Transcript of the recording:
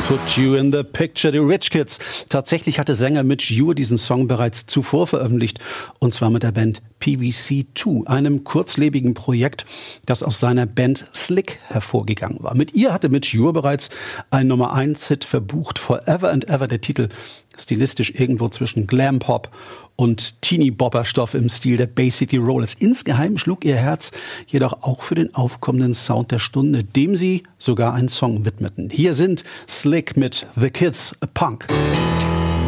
Put You in the Picture, the Rich Kids. Tatsächlich hatte Sänger Midge Ure diesen Song bereits zuvor veröffentlicht, und zwar mit der Band PVC2, einem kurzlebigen Projekt, das aus seiner Band Slick hervorgegangen war. Mit ihr hatte Midge Ure bereits einen Nummer-1-Hit verbucht, Forever and Ever, der Titel stilistisch irgendwo zwischen Glam-Pop und Teenie-Bopper-Stoff im Stil der Bay City Rollers. Insgeheim schlug ihr Herz jedoch auch für den aufkommenden Sound der Stunde, dem sie sogar einen Song widmeten. Hier sind Slick mit The Kids, a Punk.